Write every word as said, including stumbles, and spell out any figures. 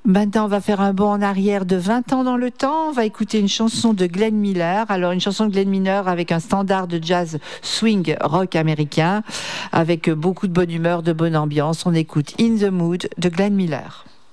Maintenant, on va faire un bond en arrière de vingt ans dans le temps. On va écouter une chanson de Glenn Miller. Alors, une chanson de Glenn Miller avec un standard de jazz swing rock américain, avec beaucoup de bonne humeur, de bonne ambiance. On écoute In the Mood de Glenn Miller.